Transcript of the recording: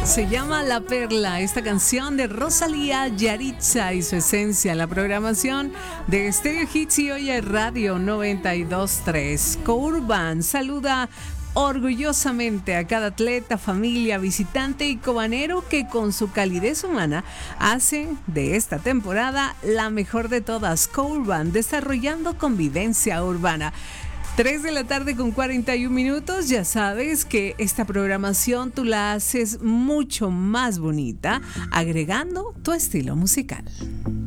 Se llama La Perla, esta canción de Rosalía Yaritza y su esencia en la programación de Stereo Hits y Hoy Radio 92.3. Courban saluda orgullosamente a cada atleta, familia, visitante y cobanero que con su calidez humana hacen de esta temporada la mejor de todas. Courban, desarrollando convivencia urbana. 3 de la tarde con 41 minutos. Ya sabes que esta programación tú la haces mucho más bonita agregando tu estilo musical.